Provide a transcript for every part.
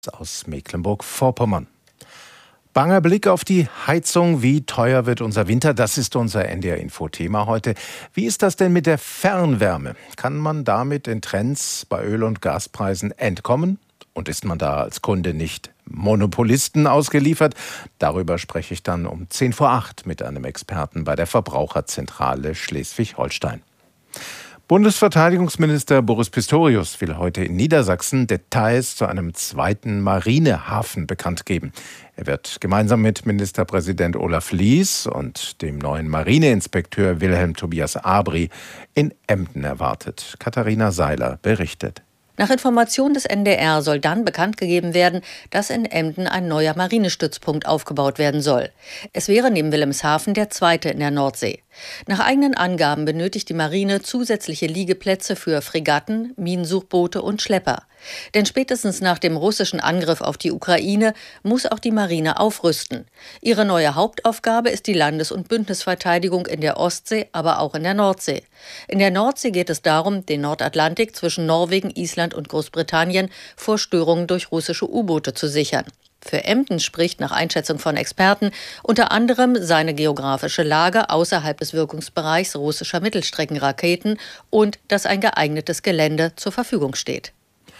aus Mecklenburg-Vorpommern. Banger Blick auf die Heizung. Wie teuer wird unser Winter? Das ist unser NDR-Info-Thema heute. Wie ist das denn mit der Fernwärme? Kann man damit den Trends bei Öl- und Gaspreisen entkommen? Und ist man da als Kunde nicht Monopolisten ausgeliefert? Darüber spreche ich dann um 7:50 mit einem Experten bei der Verbraucherzentrale Schleswig-Holstein. Bundesverteidigungsminister Boris Pistorius will heute in Niedersachsen Details zu einem zweiten Marinehafen bekannt geben. Er wird gemeinsam mit Ministerpräsident Olaf Lies und dem neuen Marineinspekteur Wilhelm Tobias Abri in Emden erwartet. Katharina Seiler berichtet. Nach Informationen des NDR soll dann bekannt gegeben werden, dass in Emden ein neuer Marinestützpunkt aufgebaut werden soll. Es wäre neben Wilhelmshaven der zweite in der Nordsee. Nach eigenen Angaben benötigt die Marine zusätzliche Liegeplätze für Fregatten, Minensuchboote und Schlepper. Denn spätestens nach dem russischen Angriff auf die Ukraine muss auch die Marine aufrüsten. Ihre neue Hauptaufgabe ist die Landes- und Bündnisverteidigung in der Ostsee, aber auch in der Nordsee. In der Nordsee geht es darum, den Nordatlantik zwischen Norwegen, Island und Großbritannien vor Störungen durch russische U-Boote zu sichern. Für Emden spricht nach Einschätzung von Experten unter anderem seine geografische Lage außerhalb des Wirkungsbereichs russischer Mittelstreckenraketen und dass ein geeignetes Gelände zur Verfügung steht.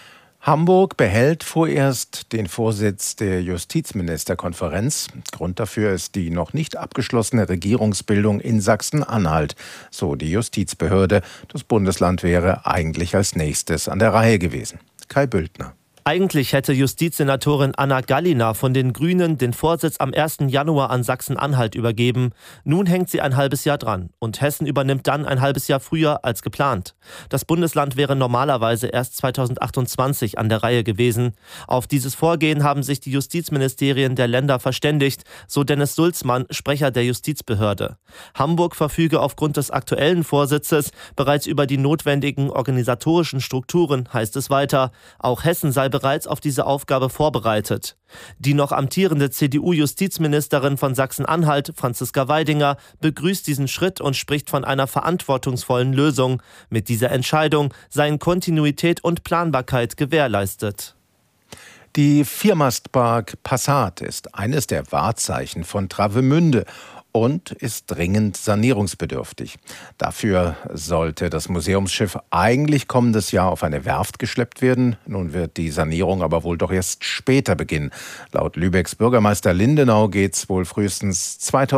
Hamburg behält vorerst den Vorsitz der Justizministerkonferenz. Grund dafür ist die noch nicht abgeschlossene Regierungsbildung in Sachsen-Anhalt, so die Justizbehörde. Das Bundesland wäre eigentlich als nächstes an der Reihe gewesen. Kai Bültner. Eigentlich hätte Justizsenatorin Anna Gallina von den Grünen den Vorsitz am 1. Januar an Sachsen-Anhalt übergeben. Nun hängt sie ein halbes Jahr dran und Hessen übernimmt dann ein halbes Jahr früher als geplant. Das Bundesland wäre normalerweise erst 2028 an der Reihe gewesen. Auf dieses Vorgehen haben sich die Justizministerien der Länder verständigt, so Dennis Sulzmann, Sprecher der Justizbehörde. Hamburg verfüge aufgrund des aktuellen Vorsitzes bereits über die notwendigen organisatorischen Strukturen, heißt es weiter. Auch Hessen sei bereits auf diese Aufgabe vorbereitet. Die noch amtierende CDU-Justizministerin von Sachsen-Anhalt, Franziska Weidinger, begrüßt diesen Schritt und spricht von einer verantwortungsvollen Lösung. Mit dieser Entscheidung seien Kontinuität und Planbarkeit gewährleistet. Die Viermastpark Passat ist eines der Wahrzeichen von Travemünde und ist dringend sanierungsbedürftig. Dafür sollte das Museumsschiff eigentlich kommendes Jahr auf eine Werft geschleppt werden. Nun wird die Sanierung aber wohl doch erst später beginnen. Laut Lübecks Bürgermeister Lindenau geht's wohl frühestens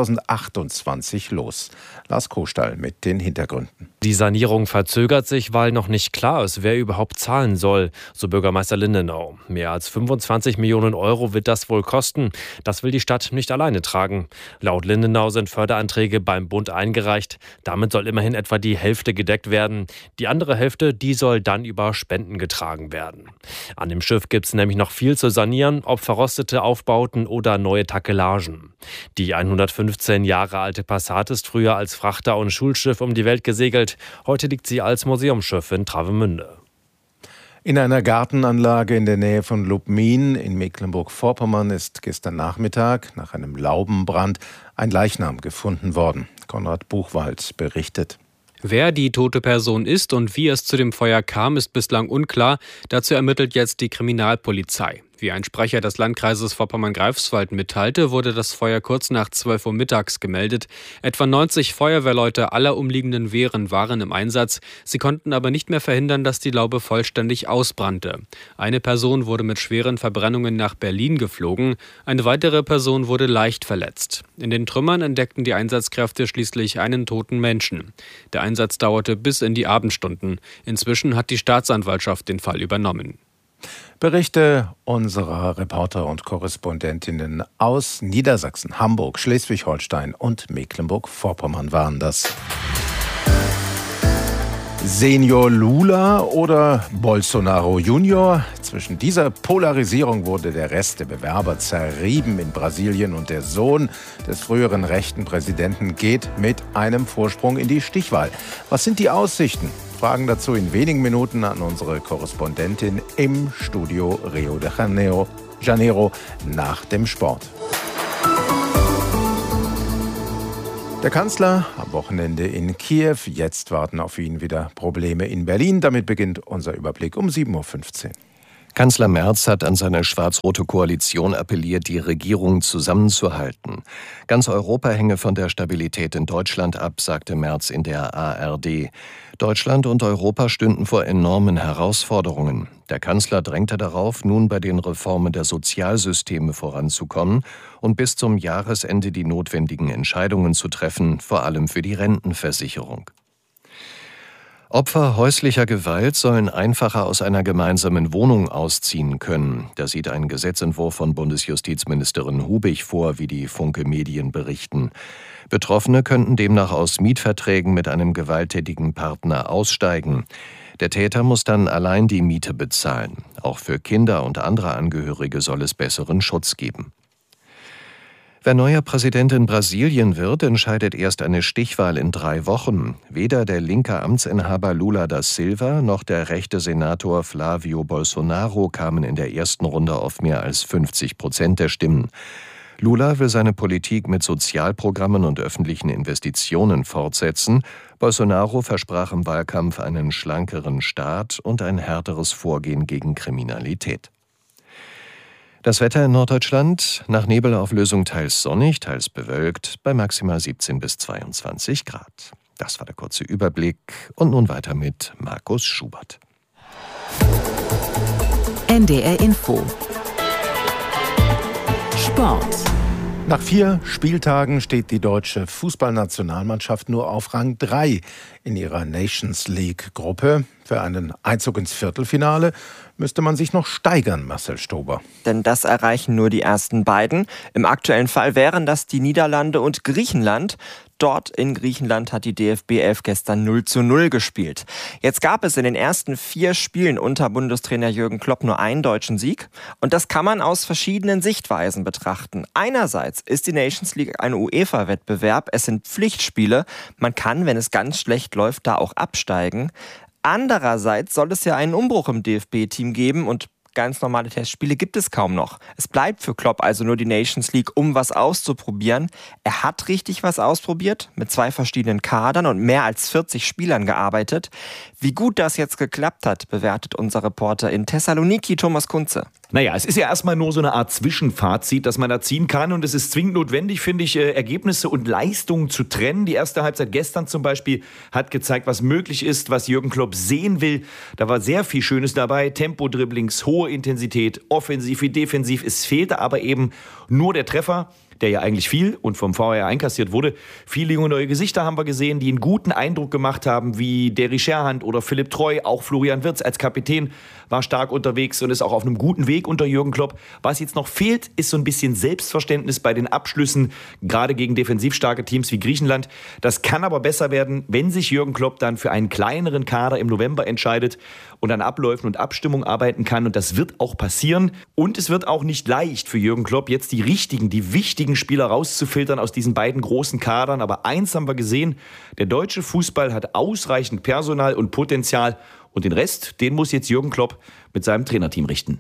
2028 los. Lars Kostall mit den Hintergründen. Die Sanierung verzögert sich, weil noch nicht klar ist, wer überhaupt zahlen soll, so Bürgermeister Lindenau. Mehr als 25 Millionen Euro wird das wohl kosten. Das will die Stadt nicht alleine tragen. Laut Lindenau sind Förderanträge beim Bund eingereicht. Damit soll immerhin etwa die Hälfte gedeckt werden. Die andere Hälfte, die soll dann über Spenden getragen werden. An dem Schiff gibt es nämlich noch viel zu sanieren, ob verrostete Aufbauten oder neue Takelagen. Die 115 Jahre alte Passat ist früher als Frachter und Schulschiff um die Welt gesegelt. Heute liegt sie als Museumsschiff in Travemünde. In einer Gartenanlage in der Nähe von Lubmin in Mecklenburg-Vorpommern ist gestern Nachmittag nach einem Laubenbrand ein Leichnam gefunden worden. Konrad Buchwald berichtet. Wer die tote Person ist und wie es zu dem Feuer kam, ist bislang unklar. Dazu ermittelt jetzt die Kriminalpolizei. Wie ein Sprecher des Landkreises Vorpommern-Greifswald mitteilte, wurde das Feuer kurz nach 12 Uhr mittags gemeldet. Etwa 90 Feuerwehrleute aller umliegenden Wehren waren im Einsatz. Sie konnten aber nicht mehr verhindern, dass die Laube vollständig ausbrannte. Eine Person wurde mit schweren Verbrennungen nach Berlin geflogen. Eine weitere Person wurde leicht verletzt. In den Trümmern entdeckten die Einsatzkräfte schließlich einen toten Menschen. Der Einsatz dauerte bis in die Abendstunden. Inzwischen hat die Staatsanwaltschaft den Fall übernommen. Berichte unserer Reporter und Korrespondentinnen aus Niedersachsen, Hamburg, Schleswig-Holstein und Mecklenburg-Vorpommern waren das. Senior Lula oder Bolsonaro Junior? Zwischen dieser Polarisierung wurde der Rest der Bewerber zerrieben in Brasilien und der Sohn des früheren rechten Präsidenten geht mit einem Vorsprung in die Stichwahl. Was sind die Aussichten? Fragen dazu in wenigen Minuten an unsere Korrespondentin im Studio Rio de Janeiro nach dem Sport. Der Kanzler am Wochenende in Kiew. Jetzt warten auf ihn wieder Probleme in Berlin. Damit beginnt unser Überblick um 7:15 Uhr. Kanzler Merz hat an seine schwarz-rote Koalition appelliert, die Regierung zusammenzuhalten. Ganz Europa hänge von der Stabilität in Deutschland ab, sagte Merz in der ARD. Deutschland und Europa stünden vor enormen Herausforderungen. Der Kanzler drängte darauf, nun bei den Reformen der Sozialsysteme voranzukommen und bis zum Jahresende die notwendigen Entscheidungen zu treffen, vor allem für die Rentenversicherung. Opfer häuslicher Gewalt sollen einfacher aus einer gemeinsamen Wohnung ausziehen können. Da sieht ein Gesetzentwurf von Bundesjustizministerin Hubig vor, wie die Funke Medien berichten. Betroffene könnten demnach aus Mietverträgen mit einem gewalttätigen Partner aussteigen. Der Täter muss dann allein die Miete bezahlen. Auch für Kinder und andere Angehörige soll es besseren Schutz geben. Wer neuer Präsident in Brasilien wird, entscheidet erst eine Stichwahl in 3 Wochen. Weder der linke Amtsinhaber Lula da Silva noch der rechte Senator Flávio Bolsonaro kamen in der ersten Runde auf mehr als 50% der Stimmen. Lula will seine Politik mit Sozialprogrammen und öffentlichen Investitionen fortsetzen. Bolsonaro versprach im Wahlkampf einen schlankeren Staat und ein härteres Vorgehen gegen Kriminalität. Das Wetter in Norddeutschland, nach Nebelauflösung teils sonnig, teils bewölkt, bei maximal 17 bis 22 Grad. Das war der kurze Überblick und nun weiter mit Markus Schubert. NDR Info. Sport. Nach 4 Spieltagen steht die deutsche Fußballnationalmannschaft nur auf Rang 3 in ihrer Nations League-Gruppe. Für einen Einzug ins Viertelfinale müsste man sich noch steigern, Marcel Stober. Denn das erreichen nur die ersten beiden. Im aktuellen Fall wären das die Niederlande und Griechenland. Dort in Griechenland hat die DFB 11 gestern 0:0 gespielt. Jetzt gab es in den ersten 4 Spielen unter Bundestrainer Jürgen Klopp nur einen deutschen Sieg. Und das kann man aus verschiedenen Sichtweisen betrachten. Einerseits ist die Nations League ein UEFA-Wettbewerb. Es sind Pflichtspiele. Man kann, wenn es ganz schlecht läuft, da auch absteigen. Andererseits soll es ja einen Umbruch im DFB-Team geben und ganz normale Testspiele gibt es kaum noch. Es bleibt für Klopp also nur die Nations League, um was auszuprobieren. Er hat richtig was ausprobiert, mit 2 verschiedenen Kadern und mehr als 40 Spielern gearbeitet. Wie gut das jetzt geklappt hat, bewertet unser Reporter in Thessaloniki, Thomas Kunze. Naja, es ist ja erstmal nur so eine Art Zwischenfazit, das man da ziehen kann. Und es ist zwingend notwendig, finde ich, Ergebnisse und Leistungen zu trennen. Die erste Halbzeit gestern zum Beispiel hat gezeigt, was möglich ist, was Jürgen Klopp sehen will. Da war sehr viel Schönes dabei. Tempo-Dribblings, hohe Intensität, offensiv wie defensiv. Es fehlte aber eben nur der Treffer, der ja eigentlich fiel und vom VR einkassiert wurde. Viele junge neue Gesichter haben wir gesehen, die einen guten Eindruck gemacht haben, wie Derry Scherhand oder Philipp Treu. Auch Florian Wirtz als Kapitän war stark unterwegs und ist auch auf einem guten Weg unter Jürgen Klopp. Was jetzt noch fehlt, ist so ein bisschen Selbstverständnis bei den Abschlüssen, gerade gegen defensiv starke Teams wie Griechenland. Das kann aber besser werden, wenn sich Jürgen Klopp dann für einen kleineren Kader im November entscheidet und an Abläufen und Abstimmung arbeiten kann. Und das wird auch passieren. Und es wird auch nicht leicht für Jürgen Klopp, jetzt die richtigen, die wichtigen Spieler rauszufiltern aus diesen beiden großen Kadern. Aber eins haben wir gesehen, der deutsche Fußball hat ausreichend Personal und Potenzial. Und den Rest, den muss jetzt Jürgen Klopp mit seinem Trainerteam richten.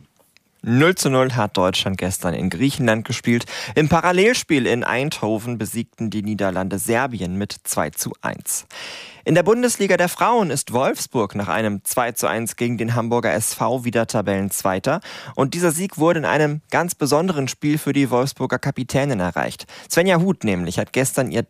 0:0 hat Deutschland gestern in Griechenland gespielt. Im Parallelspiel in Eindhoven besiegten die Niederlande Serbien mit 2:1. In der Bundesliga der Frauen ist Wolfsburg nach einem 2:1 gegen den Hamburger SV wieder Tabellenzweiter. Und dieser Sieg wurde in einem ganz besonderen Spiel für die Wolfsburger Kapitänin erreicht. Svenja Huth nämlich hat gestern ihr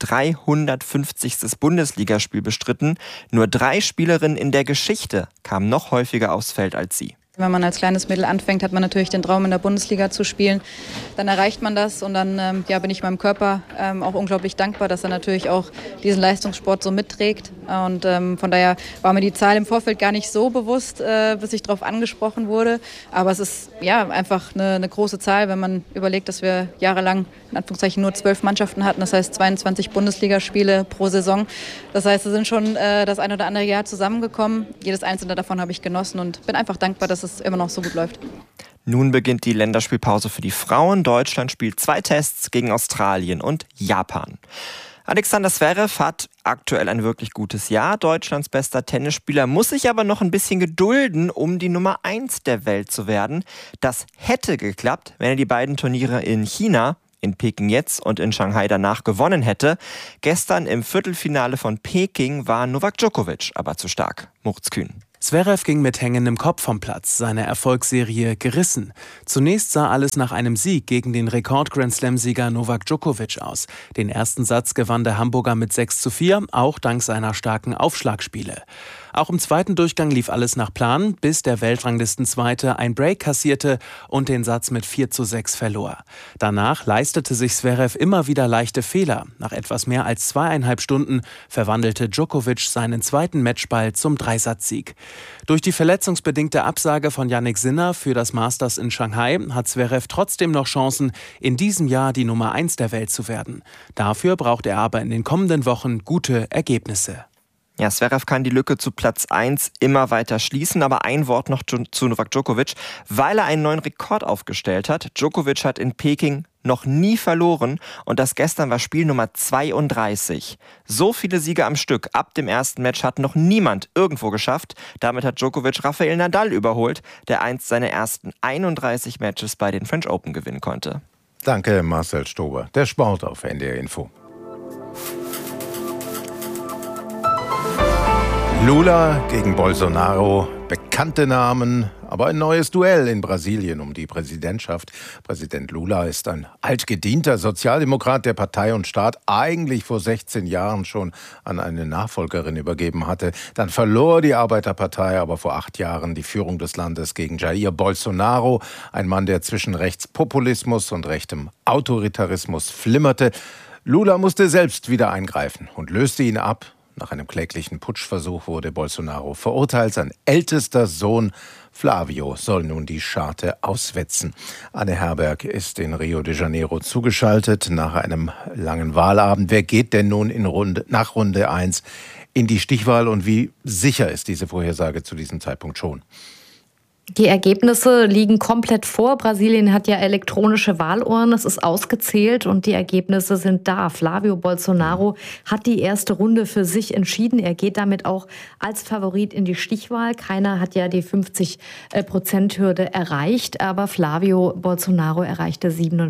350. Bundesligaspiel bestritten. Nur 3 Spielerinnen in der Geschichte kamen noch häufiger aufs Feld als sie. Wenn man als kleines Mädel anfängt, hat man natürlich den Traum, in der Bundesliga zu spielen. Dann erreicht man das und dann bin ich meinem Körper auch unglaublich dankbar, dass er natürlich auch diesen Leistungssport so mitträgt. Und von daher war mir die Zahl im Vorfeld gar nicht so bewusst, bis ich darauf angesprochen wurde. Aber es ist ja einfach eine große Zahl, wenn man überlegt, dass wir jahrelang in Anführungszeichen nur 12 Mannschaften hatten. Das heißt 22 Bundesligaspiele pro Saison. Das heißt, wir sind schon das ein oder andere Jahr zusammengekommen. Jedes einzelne davon habe ich genossen und bin einfach dankbar, dass es immer noch so gut läuft. Nun beginnt die Länderspielpause für die Frauen. Deutschland spielt 2 Tests gegen Australien und Japan. Alexander Zverev hat aktuell ein wirklich gutes Jahr. Deutschlands bester Tennisspieler muss sich aber noch ein bisschen gedulden, um die Nummer 1 der Welt zu werden. Das hätte geklappt, wenn er die beiden Turniere in China, in Peking jetzt und in Shanghai danach gewonnen hätte. Gestern im Viertelfinale von Peking war Novak Djokovic aber zu stark. Moritz Kühn. Zverev ging mit hängendem Kopf vom Platz, seine Erfolgsserie gerissen. Zunächst sah alles nach einem Sieg gegen den Rekord-Grand-Slam-Sieger Novak Djokovic aus. Den ersten Satz gewann der Hamburger mit 6:4, auch dank seiner starken Aufschlagspiele. Auch im zweiten Durchgang lief alles nach Plan, bis der Weltranglistenzweite ein Break kassierte und den Satz mit 4:6 verlor. Danach leistete sich Zverev immer wieder leichte Fehler. Nach etwas mehr als 2,5 Stunden verwandelte Djokovic seinen zweiten Matchball zum Dreisatzsieg. Durch die verletzungsbedingte Absage von Jannik Sinner für das Masters in Shanghai hat Zverev trotzdem noch Chancen, in diesem Jahr die Nummer 1 der Welt zu werden. Dafür braucht er aber in den kommenden Wochen gute Ergebnisse. Ja, Zverev kann die Lücke zu Platz 1 immer weiter schließen, aber ein Wort noch zu Novak Djokovic, weil er einen neuen Rekord aufgestellt hat. Djokovic hat in Peking noch nie verloren und das gestern war Spiel Nummer 32. So viele Siege am Stück ab dem ersten Match hat noch niemand irgendwo geschafft. Damit hat Djokovic Rafael Nadal überholt, der einst seine ersten 31 Matches bei den French Open gewinnen konnte. Danke, Marcel Stober. Der Sport auf NDR Info. Lula gegen Bolsonaro, bekannte Namen, aber ein neues Duell in Brasilien um die Präsidentschaft. Präsident Lula ist ein altgedienter Sozialdemokrat, der Partei und Staat eigentlich vor 16 Jahren schon an eine Nachfolgerin übergeben hatte. Dann verlor die Arbeiterpartei aber vor 8 Jahren die Führung des Landes gegen Jair Bolsonaro, ein Mann, der zwischen Rechtspopulismus und rechtem Autoritarismus flimmerte. Lula musste selbst wieder eingreifen und löste ihn ab. Nach einem kläglichen Putschversuch wurde Bolsonaro verurteilt. Sein ältester Sohn Flavio soll nun die Scharte auswetzen. Anne Herberg ist in Rio de Janeiro zugeschaltet nach einem langen Wahlabend. Wer geht denn nun nach Runde 1 in die Stichwahl und wie sicher ist diese Vorhersage zu diesem Zeitpunkt schon? Die Ergebnisse liegen komplett vor. Brasilien hat ja elektronische Wahlurnen, es ist ausgezählt und die Ergebnisse sind da. Flavio Bolsonaro hat die erste Runde für sich entschieden. Er geht damit auch als Favorit in die Stichwahl. Keiner hat ja die 50%-Hürde erreicht, aber Flavio Bolsonaro erreichte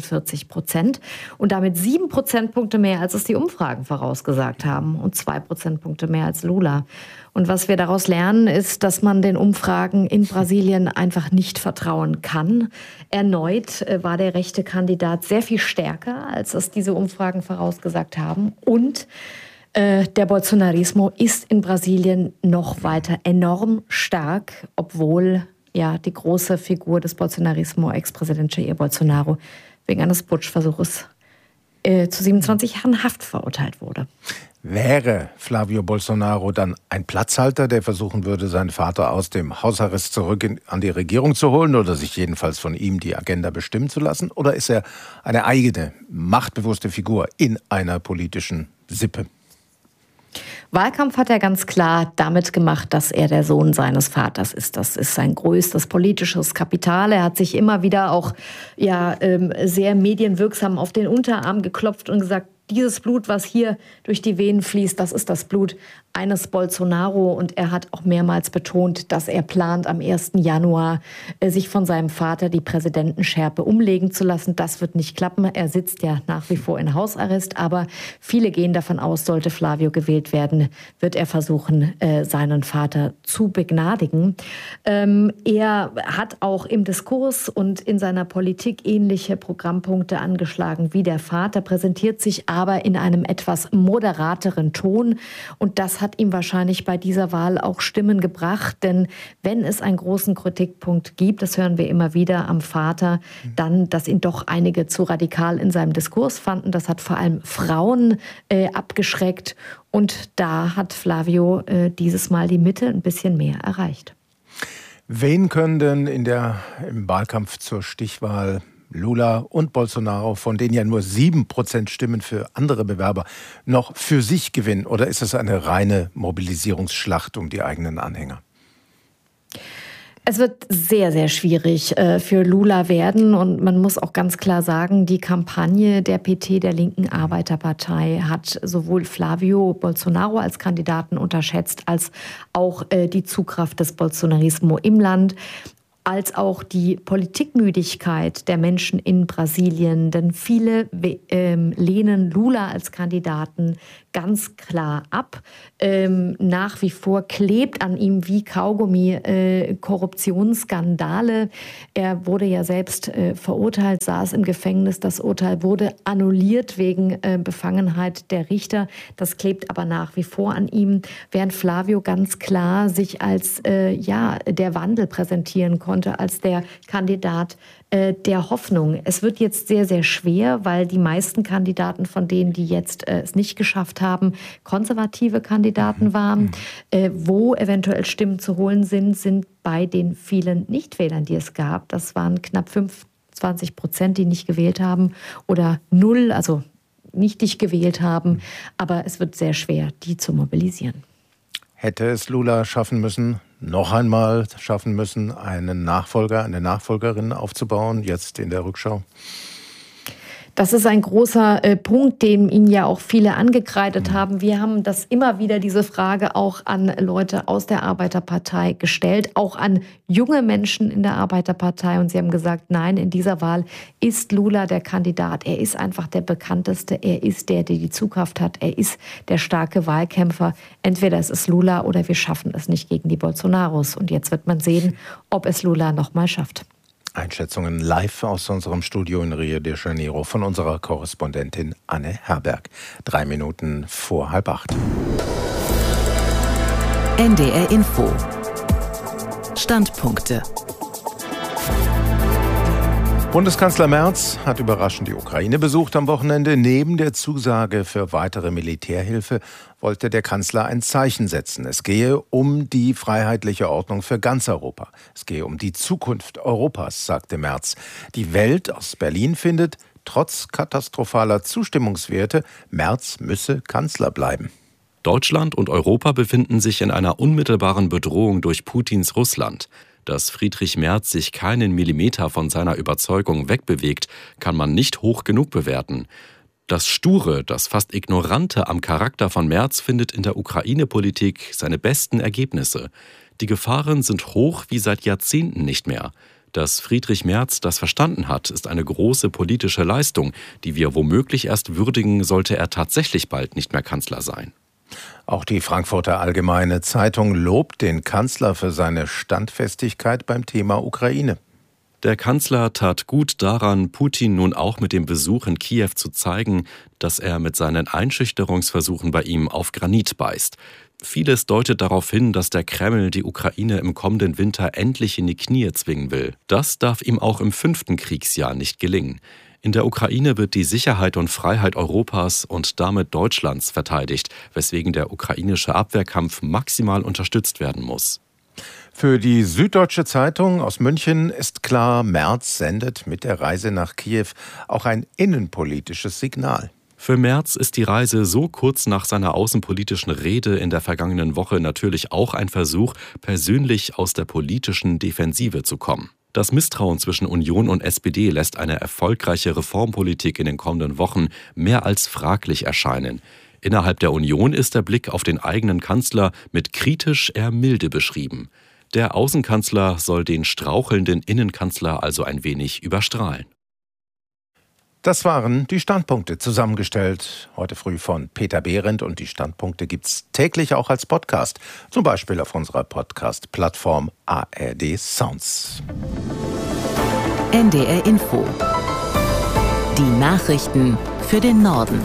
47% und damit 7 Prozentpunkte mehr, als es die Umfragen vorausgesagt haben und 2 Prozentpunkte mehr als Lula. Und was wir daraus lernen, ist, dass man den Umfragen in Brasilien einfach nicht vertrauen kann. Erneut war der rechte Kandidat sehr viel stärker, als es diese Umfragen vorausgesagt haben. Und der Bolsonarismo ist in Brasilien noch weiter enorm stark, obwohl ja die große Figur des Bolsonarismo, Ex-Präsident Jair Bolsonaro, wegen eines Putschversuches zu 27 Jahren Haft verurteilt wurde. Wäre Flavio Bolsonaro dann ein Platzhalter, der versuchen würde, seinen Vater aus dem Hausarrest zurück an die Regierung zu holen oder sich jedenfalls von ihm die Agenda bestimmen zu lassen? Oder ist er eine eigene, machtbewusste Figur in einer politischen Sippe? Wahlkampf hat er ganz klar damit gemacht, dass er der Sohn seines Vaters ist. Das ist sein größtes politisches Kapital. Er hat sich immer wieder auch sehr medienwirksam auf den Unterarm geklopft und gesagt, dieses Blut, was hier durch die Venen fließt, das ist das Blut eines Bolsonaro. Und er hat auch mehrmals betont, dass er plant, am 1. Januar sich von seinem Vater die Präsidentenschärpe umlegen zu lassen. Das wird nicht klappen. Er sitzt ja nach wie vor in Hausarrest. Aber viele gehen davon aus, sollte Flavio gewählt werden, wird er versuchen, seinen Vater zu begnadigen. Er hat auch im Diskurs und in seiner Politik ähnliche Programmpunkte angeschlagen wie der Vater, präsentiert sich aber in einem etwas moderateren Ton. Und das hat ihm wahrscheinlich bei dieser Wahl auch Stimmen gebracht. Denn wenn es einen großen Kritikpunkt gibt, das hören wir immer wieder am Vater, dann, dass ihn doch einige zu radikal in seinem Diskurs fanden. Das hat vor allem Frauen abgeschreckt. Und da hat Flavio dieses Mal die Mitte ein bisschen mehr erreicht. Wen können denn im Wahlkampf zur Stichwahl Lula und Bolsonaro, von denen ja nur 7% Stimmen für andere Bewerber, noch für sich gewinnen? Oder ist es eine reine Mobilisierungsschlacht um die eigenen Anhänger? Es wird sehr, sehr schwierig für Lula werden. Und man muss auch ganz klar sagen, die Kampagne der PT, der linken Arbeiterpartei, hat sowohl Flavio Bolsonaro als Kandidaten unterschätzt, als auch die Zugkraft des Bolsonarismo im Land. als auch die Politikmüdigkeit der Menschen in Brasilien. Denn viele lehnen Lula als Kandidaten ganz klar ab. Nach wie vor klebt an ihm wie Kaugummi Korruptionsskandale. Er wurde ja selbst verurteilt, saß im Gefängnis. Das Urteil wurde annulliert wegen Befangenheit der Richter. Das klebt aber nach wie vor an ihm, während Flávio ganz klar sich als der Wandel präsentieren konnte, als der Kandidat der Hoffnung. Es wird jetzt sehr, sehr schwer, weil die meisten Kandidaten von denen, die jetzt es nicht geschafft haben, konservative Kandidaten waren. Wo eventuell Stimmen zu holen sind bei den vielen Nichtwählern, die es gab. Das waren knapp 25%, die nicht gewählt haben oder 0, also nicht gewählt haben. Aber es wird sehr schwer, die zu mobilisieren. Hätte es Lula schaffen müssen, noch einmal schaffen müssen, einen Nachfolger, eine Nachfolgerin aufzubauen, jetzt in der Rückschau? Das ist ein großer Punkt, den Ihnen ja auch viele angekreidet haben. Wir haben das immer wieder, diese Frage, auch an Leute aus der Arbeiterpartei gestellt, auch an junge Menschen in der Arbeiterpartei. Und sie haben gesagt, nein, in dieser Wahl ist Lula der Kandidat. Er ist einfach der bekannteste. Er ist der die Zugkraft hat. Er ist der starke Wahlkämpfer. Entweder es ist Lula oder wir schaffen es nicht gegen die Bolsonaros. Und jetzt wird man sehen, ob es Lula noch mal schafft. Einschätzungen live aus unserem Studio in Rio de Janeiro von unserer Korrespondentin Anne Herberg. 3 Minuten vor 7:30. NDR Info. Standpunkte. Bundeskanzler Merz hat überraschend die Ukraine besucht am Wochenende. Neben der Zusage für weitere Militärhilfe wollte der Kanzler ein Zeichen setzen. Es gehe um die freiheitliche Ordnung für ganz Europa. Es gehe um die Zukunft Europas, sagte Merz. Die Welt aus Berlin findet, trotz katastrophaler Zustimmungswerte, Merz müsse Kanzler bleiben. Deutschland und Europa befinden sich in einer unmittelbaren Bedrohung durch Putins Russland. Dass Friedrich Merz sich keinen Millimeter von seiner Überzeugung wegbewegt, kann man nicht hoch genug bewerten. Das Sture, das fast Ignorante am Charakter von Merz findet in der Ukraine-Politik seine besten Ergebnisse. Die Gefahren sind hoch wie seit Jahrzehnten nicht mehr. Dass Friedrich Merz das verstanden hat, ist eine große politische Leistung, die wir womöglich erst würdigen, sollte er tatsächlich bald nicht mehr Kanzler sein. Auch die Frankfurter Allgemeine Zeitung lobt den Kanzler für seine Standfestigkeit beim Thema Ukraine. Der Kanzler tat gut daran, Putin nun auch mit dem Besuch in Kiew zu zeigen, dass er mit seinen Einschüchterungsversuchen bei ihm auf Granit beißt. Vieles deutet darauf hin, dass der Kreml die Ukraine im kommenden Winter endlich in die Knie zwingen will. Das darf ihm auch im 5. Kriegsjahr nicht gelingen. In der Ukraine wird die Sicherheit und Freiheit Europas und damit Deutschlands verteidigt, weswegen der ukrainische Abwehrkampf maximal unterstützt werden muss. Für die Süddeutsche Zeitung aus München ist klar, Merz sendet mit der Reise nach Kiew auch ein innenpolitisches Signal. Für Merz ist die Reise so kurz nach seiner außenpolitischen Rede in der vergangenen Woche natürlich auch ein Versuch, persönlich aus der politischen Defensive zu kommen. Das Misstrauen zwischen Union und SPD lässt eine erfolgreiche Reformpolitik in den kommenden Wochen mehr als fraglich erscheinen. Innerhalb der Union ist der Blick auf den eigenen Kanzler mit kritisch eher milde beschrieben. Der Außenkanzler soll den strauchelnden Innenkanzler also ein wenig überstrahlen. Das waren die Standpunkte, zusammengestellt heute früh von Peter Behrendt. Und die Standpunkte gibt's täglich auch als Podcast, zum Beispiel auf unserer Podcast-Plattform ARD Sounds. NDR Info. Die Nachrichten für den Norden.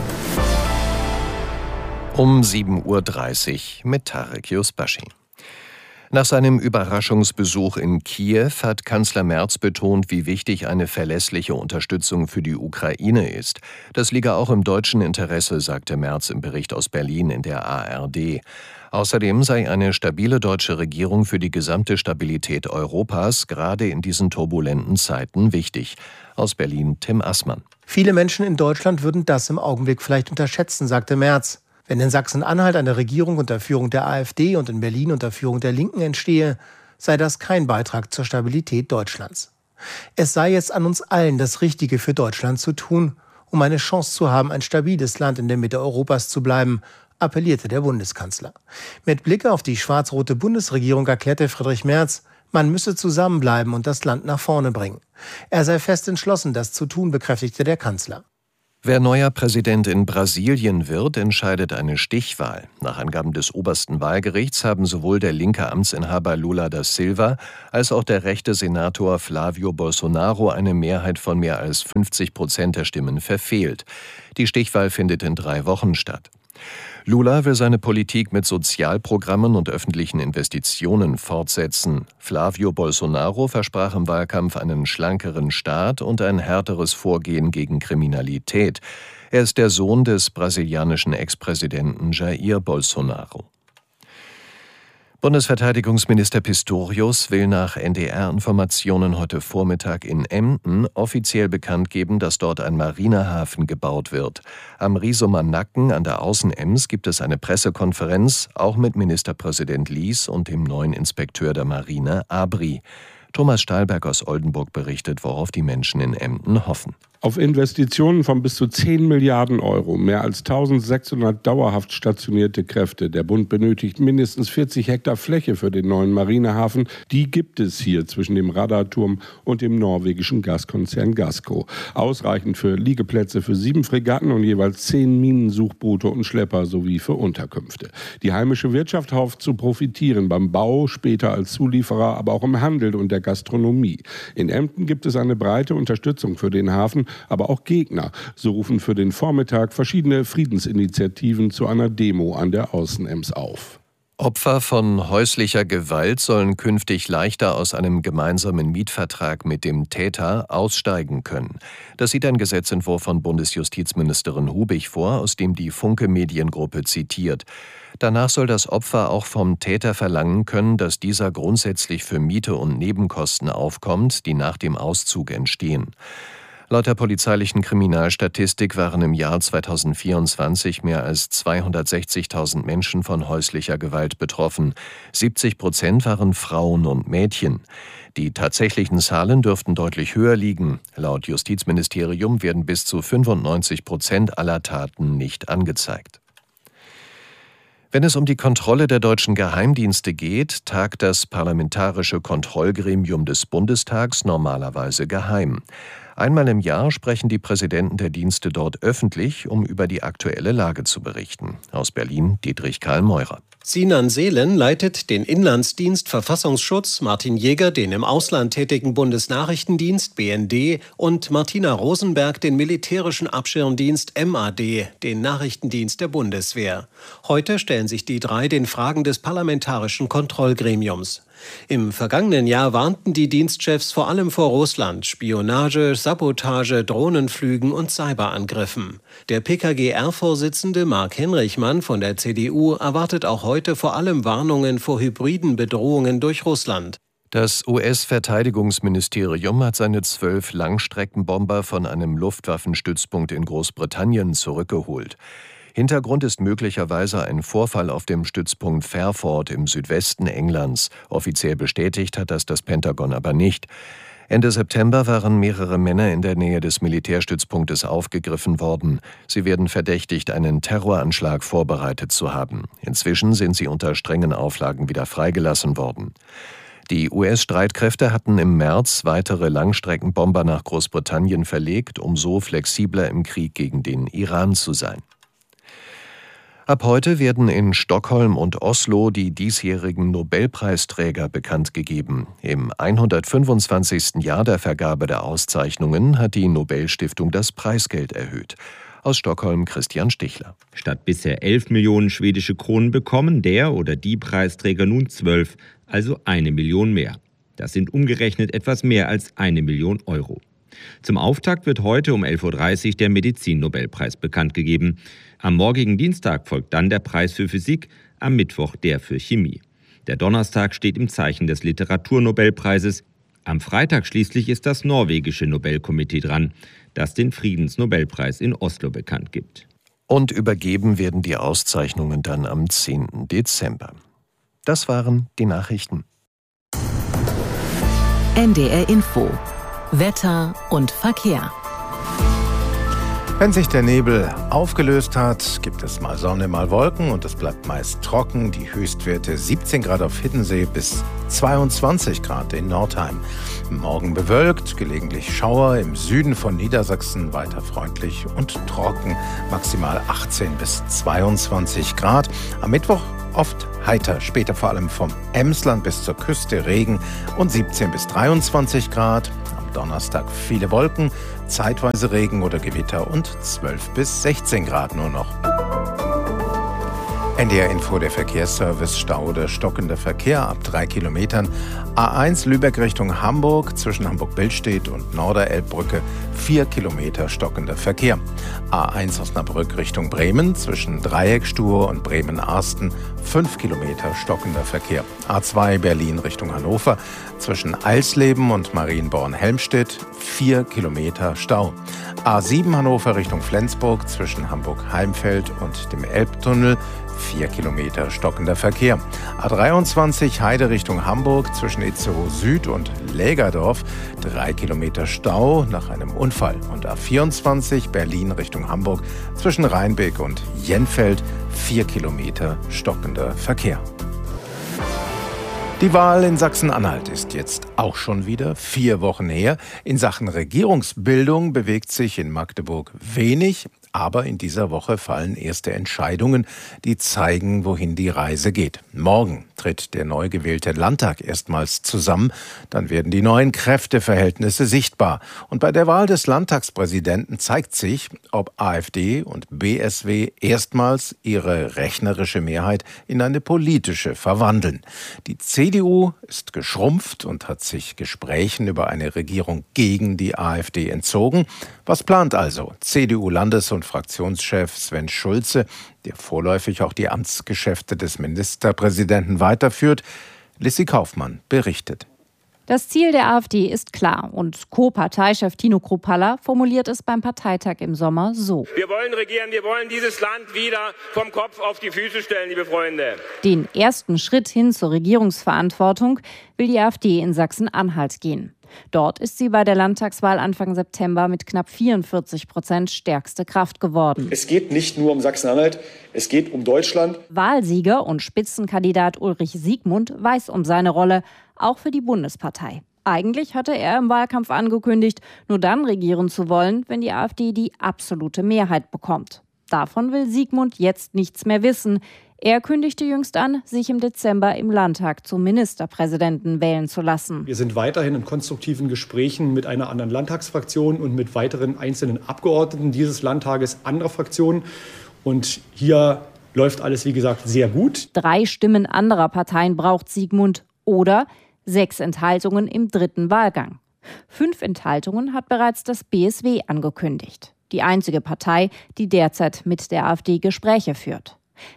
Um 7:30 Uhr mit Tarek Yusbashi. Nach seinem Überraschungsbesuch in Kiew hat Kanzler Merz betont, wie wichtig eine verlässliche Unterstützung für die Ukraine ist. Das liege auch im deutschen Interesse, sagte Merz im Bericht aus Berlin in der ARD. Außerdem sei eine stabile deutsche Regierung für die gesamte Stabilität Europas gerade in diesen turbulenten Zeiten wichtig. Aus Berlin Tim Assmann. Viele Menschen in Deutschland würden das im Augenblick vielleicht unterschätzen, sagte Merz. Wenn in Sachsen-Anhalt eine Regierung unter Führung der AfD und in Berlin unter Führung der Linken entstehe, sei das kein Beitrag zur Stabilität Deutschlands. Es sei jetzt an uns allen, das Richtige für Deutschland zu tun, um eine Chance zu haben, ein stabiles Land in der Mitte Europas zu bleiben, appellierte der Bundeskanzler. Mit Blick auf die schwarz-rote Bundesregierung erklärte Friedrich Merz, Man müsse zusammenbleiben und das Land nach vorne bringen. Er sei fest entschlossen, das zu tun, bekräftigte der Kanzler. Wer neuer Präsident in Brasilien wird, entscheidet eine Stichwahl. Nach Angaben des obersten Wahlgerichts haben sowohl der linke Amtsinhaber Lula da Silva als auch der rechte Senator Flávio Bolsonaro eine Mehrheit von mehr als 50% der Stimmen verfehlt. Die Stichwahl findet in 3 Wochen statt. Lula will seine Politik mit Sozialprogrammen und öffentlichen Investitionen fortsetzen. Flávio Bolsonaro versprach im Wahlkampf einen schlankeren Staat und ein härteres Vorgehen gegen Kriminalität. Er ist der Sohn des brasilianischen Ex-Präsidenten Jair Bolsonaro. Bundesverteidigungsminister Pistorius will nach NDR-Informationen heute Vormittag in Emden offiziell bekannt geben, dass dort ein Marinehafen gebaut wird. Am Riesumer Nacken an der Außenems gibt es eine Pressekonferenz, auch mit Ministerpräsident Lies und dem neuen Inspekteur der Marine Abri. Thomas Stahlberg aus Oldenburg berichtet, worauf die Menschen in Emden hoffen. Auf Investitionen von bis zu 10 Milliarden Euro, mehr als 1600 dauerhaft stationierte Kräfte. Der Bund benötigt mindestens 40 Hektar Fläche für den neuen Marinehafen. Die gibt es hier zwischen dem Radarturm und dem norwegischen Gaskonzern Gassco. Ausreichend für Liegeplätze für 7 Fregatten und jeweils 10 Minensuchboote und Schlepper sowie für Unterkünfte. Die heimische Wirtschaft hofft zu profitieren beim Bau, später als Zulieferer, aber auch im Handel und der Gastronomie. In Emden gibt es eine breite Unterstützung für den Hafen, aber auch Gegner. So rufen für den Vormittag verschiedene Friedensinitiativen zu einer Demo an der Außenems auf. Opfer von häuslicher Gewalt sollen künftig leichter aus einem gemeinsamen Mietvertrag mit dem Täter aussteigen können. Das sieht ein Gesetzentwurf von Bundesjustizministerin Hubich vor, aus dem die Funke Mediengruppe zitiert. Danach soll das Opfer auch vom Täter verlangen können, dass dieser grundsätzlich für Miete und Nebenkosten aufkommt, die nach dem Auszug entstehen. Laut der polizeilichen Kriminalstatistik waren im Jahr 2024 mehr als 260.000 Menschen von häuslicher Gewalt betroffen. 70% waren Frauen und Mädchen. Die tatsächlichen Zahlen dürften deutlich höher liegen. Laut Justizministerium werden bis zu 95% aller Taten nicht angezeigt. Wenn es um die Kontrolle der deutschen Geheimdienste geht, tagt das Parlamentarische Kontrollgremium des Bundestags normalerweise geheim. Einmal im Jahr sprechen die Präsidenten der Dienste dort öffentlich, um über die aktuelle Lage zu berichten. Aus Berlin Dietrich Karl Meurer. Sinan Seelen leitet den Inlandsdienst Verfassungsschutz, Martin Jäger den im Ausland tätigen Bundesnachrichtendienst BND und Martina Rosenberg den militärischen Abschirmdienst MAD, den Nachrichtendienst der Bundeswehr. Heute stellen sich die 3 den Fragen des Parlamentarischen Kontrollgremiums. Im vergangenen Jahr warnten die Dienstchefs vor allem vor Russland, Spionage, Sabotage, Drohnenflügen und Cyberangriffen. Der PKGR-Vorsitzende Mark Henrichmann von der CDU erwartet auch heute vor allem Warnungen vor hybriden Bedrohungen durch Russland. Das US-Verteidigungsministerium hat seine 12 Langstreckenbomber von einem Luftwaffenstützpunkt in Großbritannien zurückgeholt. Hintergrund ist möglicherweise ein Vorfall auf dem Stützpunkt Fairford im Südwesten Englands. Offiziell bestätigt hat das Pentagon aber nicht. Ende September waren mehrere Männer in der Nähe des Militärstützpunktes aufgegriffen worden. Sie werden verdächtigt, einen Terroranschlag vorbereitet zu haben. Inzwischen sind sie unter strengen Auflagen wieder freigelassen worden. Die US-Streitkräfte hatten im März weitere Langstreckenbomber nach Großbritannien verlegt, um so flexibler im Krieg gegen den Iran zu sein. Ab heute werden in Stockholm und Oslo die diesjährigen Nobelpreisträger bekannt gegeben. Im 125. Jahr der Vergabe der Auszeichnungen hat die Nobelstiftung das Preisgeld erhöht. Aus Stockholm Christian Stichler. Statt bisher 11 Millionen schwedische Kronen bekommen der oder die Preisträger nun 12, also 1 Million mehr. Das sind umgerechnet etwas mehr als 1 Million Euro. Zum Auftakt wird heute um 11.30 Uhr der Medizin-Nobelpreis bekannt gegeben. Am morgigen Dienstag folgt dann der Preis für Physik, am Mittwoch der für Chemie. Der Donnerstag steht im Zeichen des Literaturnobelpreises. Am Freitag schließlich ist das norwegische Nobelkomitee dran, das den Friedensnobelpreis in Oslo bekannt gibt. Und übergeben werden die Auszeichnungen dann am 10. Dezember. Das waren die Nachrichten. NDR Info. Wetter und Verkehr. Wenn sich der Nebel aufgelöst hat, gibt es mal Sonne, mal Wolken und es bleibt meist trocken. Die Höchstwerte 17 Grad auf Hiddensee bis 22 Grad in Nordheim. Morgen bewölkt, gelegentlich Schauer, im Süden von Niedersachsen weiter freundlich und trocken. Maximal 18 bis 22 Grad. Am Mittwoch oft heiter, später vor allem vom Emsland bis zur Küste Regen und 17 bis 23 Grad. Donnerstag viele Wolken, zeitweise Regen oder Gewitter und 12 bis 16 Grad nur noch. NDR Info, der Verkehrsservice, Stau oder stockender Verkehr ab 3 Kilometern. A1 Lübeck Richtung Hamburg, zwischen Hamburg-Billstedt und Norderelbbrücke 4 Kilometer stockender Verkehr. A1 Osnabrück Richtung Bremen, zwischen Dreieckstuhr und Bremen-Arsten 5 Kilometer stockender Verkehr. A2 Berlin Richtung Hannover, zwischen Eisleben und Marienborn-Helmstedt 4 Kilometer Stau. A7 Hannover Richtung Flensburg, zwischen Hamburg-Heimfeld und dem Elbtunnel 4 Kilometer stockender Verkehr. A23 Heide Richtung Hamburg, zwischen Itzehoe Süd und Lägerdorf 3 Kilometer Stau nach einem Unfall. Und A24 Berlin Richtung Hamburg, zwischen Rheinbeck und Jenfeld 4 Kilometer stockender Verkehr. Die Wahl in Sachsen-Anhalt ist jetzt auch schon wieder 4 Wochen her. In Sachen Regierungsbildung bewegt sich in Magdeburg wenig. Aber in dieser Woche fallen erste Entscheidungen, die zeigen, wohin die Reise geht. Morgen tritt der neu gewählte Landtag erstmals zusammen. Dann werden die neuen Kräfteverhältnisse sichtbar. Und bei der Wahl des Landtagspräsidenten zeigt sich, ob AfD und BSW erstmals ihre rechnerische Mehrheit in eine politische verwandeln. Die CDU ist geschrumpft und hat sich Gesprächen über eine Regierung gegen die AfD entzogen. Was plant also CDU-Landes- und Fraktionschef Sven Schulze, der vorläufig auch die Amtsgeschäfte des Ministerpräsidenten weiterführt? Lissy Kaufmann berichtet. Das Ziel der AfD ist klar und Co-Parteichef Tino Kruppalla formuliert es beim Parteitag im Sommer so. Wir wollen regieren, wir wollen dieses Land wieder vom Kopf auf die Füße stellen, liebe Freunde. Den ersten Schritt hin zur Regierungsverantwortung will die AfD in Sachsen-Anhalt gehen. Dort ist sie bei der Landtagswahl Anfang September mit knapp 44% stärkste Kraft geworden. Es geht nicht nur um Sachsen-Anhalt, es geht um Deutschland. Wahlsieger und Spitzenkandidat Ulrich Siegmund weiß um seine Rolle, auch für die Bundespartei. Eigentlich hatte er im Wahlkampf angekündigt, nur dann regieren zu wollen, wenn die AfD die absolute Mehrheit bekommt. Davon will Siegmund jetzt nichts mehr wissen. Er kündigte jüngst an, sich im Dezember im Landtag zum Ministerpräsidenten wählen zu lassen. Wir sind weiterhin in konstruktiven Gesprächen mit einer anderen Landtagsfraktion und mit weiteren einzelnen Abgeordneten dieses Landtages anderer Fraktionen. Und hier läuft alles, wie gesagt, sehr gut. 3 Stimmen anderer Parteien braucht Siegmund oder 6 Enthaltungen im 3. Wahlgang. 5 Enthaltungen hat bereits das BSW angekündigt. Die einzige Partei, die derzeit mit der AfD Gespräche führt.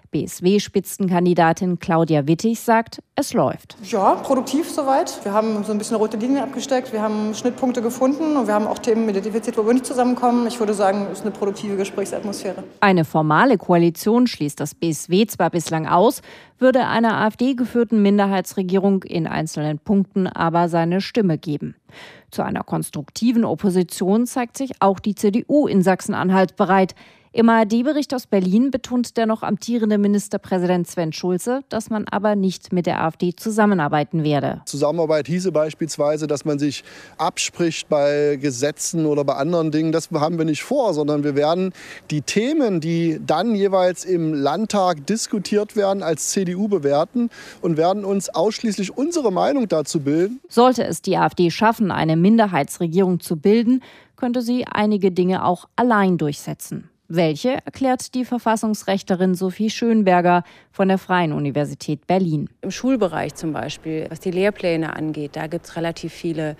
BSW-Spitzenkandidatin Claudia Wittig sagt, es läuft. Ja, produktiv soweit. Wir haben so ein bisschen rote Linien abgesteckt, wir haben Schnittpunkte gefunden und wir haben auch Themen identifiziert, wo wir nicht zusammenkommen. Ich würde sagen, es ist eine produktive Gesprächsatmosphäre. Eine formale Koalition schließt das BSW zwar bislang aus, würde einer AfD-geführten Minderheitsregierung in einzelnen Punkten aber seine Stimme geben. Zu einer konstruktiven Opposition zeigt sich auch die CDU in Sachsen-Anhalt bereit. Im ARD-Bericht aus Berlin betont der noch amtierende Ministerpräsident Sven Schulze, dass man aber nicht mit der AfD zusammenarbeiten werde. Zusammenarbeit hieße beispielsweise, dass man sich abspricht bei Gesetzen oder bei anderen Dingen. Das haben wir nicht vor, sondern wir werden die Themen, die dann jeweils im Landtag diskutiert werden, als CDU bewerten und werden uns ausschließlich unsere Meinung dazu bilden. Sollte es die AfD schaffen, eine Minderheitsregierung zu bilden, könnte sie einige Dinge auch allein durchsetzen. Welche, erklärt die Verfassungsrechtlerin Sophie Schönberger von der Freien Universität Berlin. Im Schulbereich zum Beispiel, was die Lehrpläne angeht, da gibt es relativ viele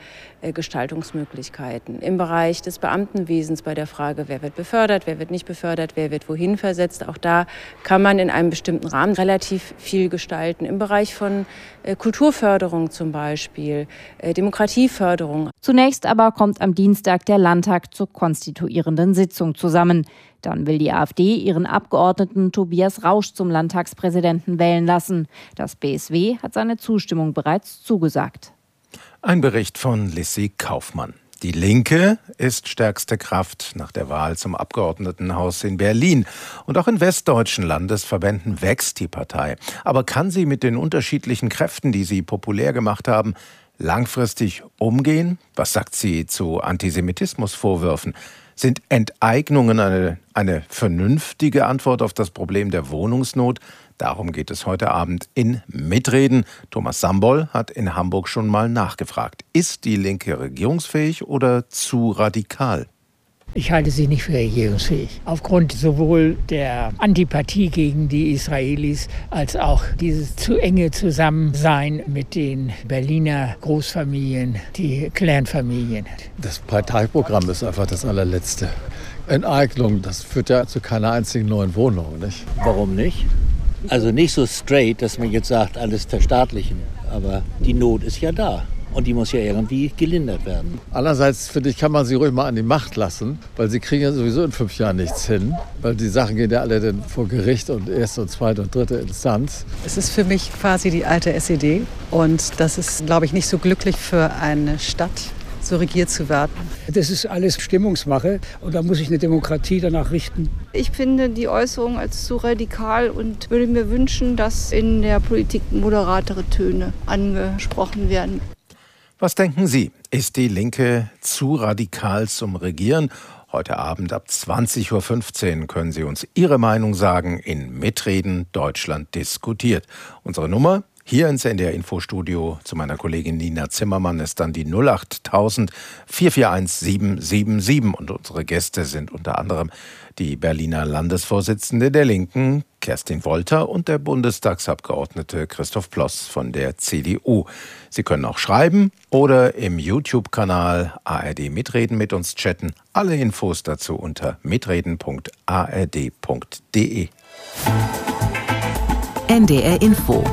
Gestaltungsmöglichkeiten. Im Bereich des Beamtenwesens bei der Frage, wer wird befördert, wer wird nicht befördert, wer wird wohin versetzt, auch da kann man in einem bestimmten Rahmen relativ viel gestalten. Im Bereich von Kulturförderung zum Beispiel, Demokratieförderung. Zunächst aber kommt am Dienstag der Landtag zur konstituierenden Sitzung zusammen. Dann will die AfD ihren Abgeordneten Tobias Rausch zum Landtagspräsidenten wählen lassen. Das BSW hat seine Zustimmung bereits zugesagt. Ein Bericht von Lissy Kaufmann. Die Linke ist stärkste Kraft nach der Wahl zum Abgeordnetenhaus in Berlin. Und auch in westdeutschen Landesverbänden wächst die Partei. Aber kann sie mit den unterschiedlichen Kräften, die sie populär gemacht haben, langfristig umgehen? Was sagt sie zu Antisemitismusvorwürfen? Sind Enteignungen eine vernünftige Antwort auf das Problem der Wohnungsnot? Darum geht es heute Abend in Mitreden. Thomas Sambol hat in Hamburg schon mal nachgefragt. Ist die Linke regierungsfähig oder zu radikal? Ich halte sie nicht für regierungsfähig. Aufgrund sowohl der Antipathie gegen die Israelis als auch dieses zu enge Zusammensein mit den Berliner Großfamilien, die Clanfamilien. Das Parteiprogramm ist einfach das allerletzte. Enteignung, das führt ja zu keiner einzigen neuen Wohnung, nicht? Warum nicht? Also nicht so straight, dass man jetzt sagt, alles verstaatlichen. Aber die Not ist ja da. Und die muss ja irgendwie gelindert werden. Andererseits, finde ich, kann man sie ruhig mal an die Macht lassen, weil sie kriegen ja sowieso in 5 Jahren nichts hin. Weil die Sachen gehen ja alle dann vor Gericht und erste und zweite und dritte Instanz. Es ist für mich quasi die alte SED. Und das ist, glaube ich, nicht so glücklich für eine Stadt, so regiert zu werden. Das ist alles Stimmungsmache und da muss sich eine Demokratie danach richten. Ich finde die Äußerung als zu radikal und würde mir wünschen, dass in der Politik moderatere Töne angesprochen werden. Was denken Sie? Ist die Linke zu radikal zum Regieren? Heute Abend ab 20.15 Uhr können Sie uns Ihre Meinung sagen in Mitreden Deutschland diskutiert. Unsere Nummer hier ins NDR-Infostudio zu meiner Kollegin Nina Zimmermann ist dann die 08000 441 777. Und unsere Gäste sind unter anderem die Berliner Landesvorsitzende der Linken, Kerstin Wolter, und der Bundestagsabgeordnete Christoph Ploss von der CDU. Sie können auch schreiben oder im YouTube-Kanal ARD Mitreden mit uns chatten. Alle Infos dazu unter mitreden.ard.de. NDR Info.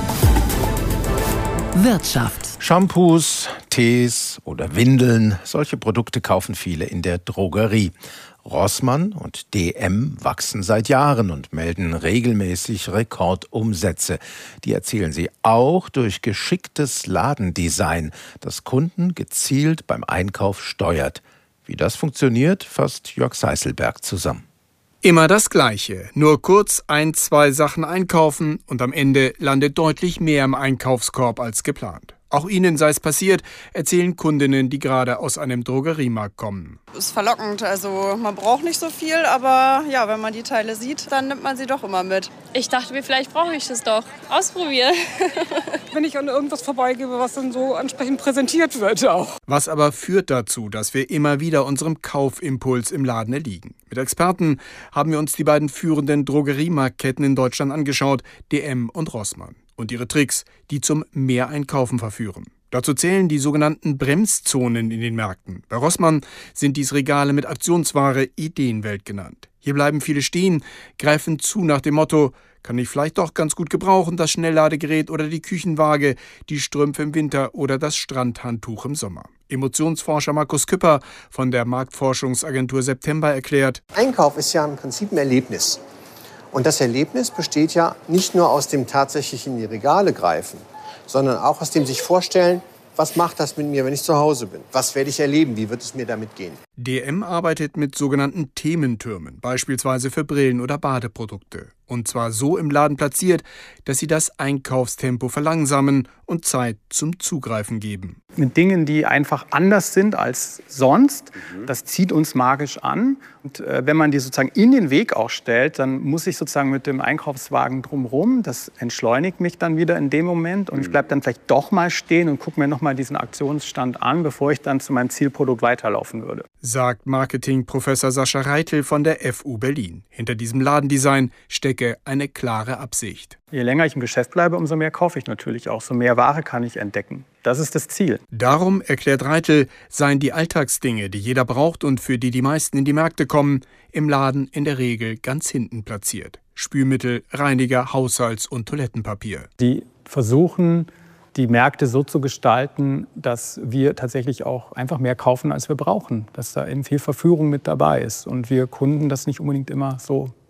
Wirtschaft. Shampoos, Tees oder Windeln, solche Produkte kaufen viele in der Drogerie. Rossmann und DM wachsen seit Jahren und melden regelmäßig Rekordumsätze. Die erzielen sie auch durch geschicktes Ladendesign, das Kunden gezielt beim Einkauf steuert. Wie das funktioniert, fasst Jörg Seißelberg zusammen. Immer das Gleiche, nur kurz 1, 2 Sachen einkaufen und am Ende landet deutlich mehr im Einkaufskorb als geplant. Auch ihnen sei es passiert, erzählen Kundinnen, die gerade aus einem Drogeriemarkt kommen. Ist verlockend, also man braucht nicht so viel, aber ja, wenn man die Teile sieht, dann nimmt man sie doch immer mit. Ich dachte mir, vielleicht brauche ich das doch. Ausprobieren. Wenn ich an irgendwas vorbeigebe, was dann so ansprechend präsentiert wird auch. Was aber führt dazu, dass wir immer wieder unserem Kaufimpuls im Laden erliegen? Mit Experten haben wir uns die beiden führenden Drogeriemarktketten in Deutschland angeschaut, DM und Rossmann. Und ihre Tricks, die zum Mehreinkaufen verführen. Dazu zählen die sogenannten Bremszonen in den Märkten. Bei Rossmann sind dies Regale mit Aktionsware Ideenwelt genannt. Hier bleiben viele stehen, greifen zu nach dem Motto, kann ich vielleicht doch ganz gut gebrauchen, das Schnellladegerät oder die Küchenwaage, die Strümpfe im Winter oder das Strandhandtuch im Sommer. Emotionsforscher Markus Küpper von der Marktforschungsagentur September erklärt: Einkauf ist ja im Prinzip ein Erlebnis. Und das Erlebnis besteht ja nicht nur aus dem tatsächlich in die Regale greifen, sondern auch aus dem sich vorstellen, was macht das mit mir, wenn ich zu Hause bin? Was werde ich erleben? Wie wird es mir damit gehen? DM arbeitet mit sogenannten Thementürmen, beispielsweise für Brillen oder Badeprodukte. Und zwar so im Laden platziert, dass sie das Einkaufstempo verlangsamen und Zeit zum Zugreifen geben. Mit Dingen, die einfach anders sind als sonst, das zieht uns magisch an. Und wenn man die sozusagen in den Weg auch stellt, dann muss ich sozusagen mit dem Einkaufswagen drumherum. Das entschleunigt mich dann wieder in dem Moment. Und ich bleibe dann vielleicht doch mal stehen und gucke mir noch mal diesen Aktionsstand an, bevor ich dann zu meinem Zielprodukt weiterlaufen würde. Sagt Marketing-Professor Sascha Reitel von der FU Berlin. Hinter diesem Ladendesign stecke eine klare Absicht. Je länger ich im Geschäft bleibe, umso mehr kaufe ich natürlich auch. So mehr Ware kann ich entdecken. Das ist das Ziel. Darum, erklärt Reitel, seien die Alltagsdinge, die jeder braucht und für die die meisten in die Märkte kommen, im Laden in der Regel ganz hinten platziert. Spülmittel, Reiniger, Haushalts- und Toilettenpapier. Die versuchen, die Märkte so zu gestalten, dass wir tatsächlich auch einfach mehr kaufen, als wir brauchen. Dass da eben viel Verführung mit dabei ist und wir Kunden das nicht unbedingt immer so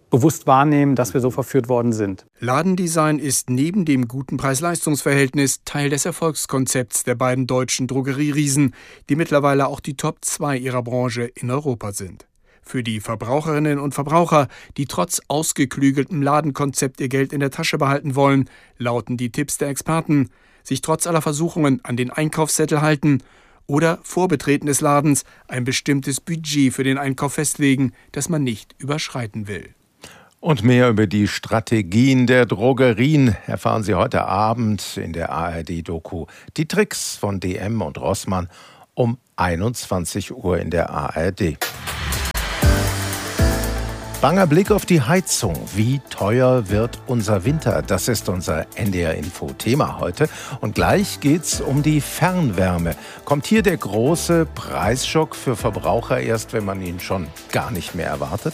bewusst wahrnehmen, dass wir so verführt worden sind. Ladendesign ist neben dem guten Preis-Leistungs-Verhältnis Teil des Erfolgskonzepts der beiden deutschen Drogerieriesen, die mittlerweile auch die Top 2 ihrer Branche in Europa sind. Für die Verbraucherinnen und Verbraucher, die trotz ausgeklügeltem Ladenkonzept ihr Geld in der Tasche behalten wollen, lauten die Tipps der Experten: sich trotz aller Versuchungen an den Einkaufszettel halten oder vor Betreten des Ladens ein bestimmtes Budget für den Einkauf festlegen, das man nicht überschreiten will. Und mehr über die Strategien der Drogerien erfahren Sie heute Abend in der ARD-Doku Die Tricks von DM und Rossmann um 21 Uhr in der ARD. Banger Blick auf die Heizung. Wie teuer wird unser Winter? Das ist unser NDR-Info-Thema heute. Und gleich geht's um die Fernwärme. Kommt hier der große Preisschock für Verbraucher erst, wenn man ihn schon gar nicht mehr erwartet?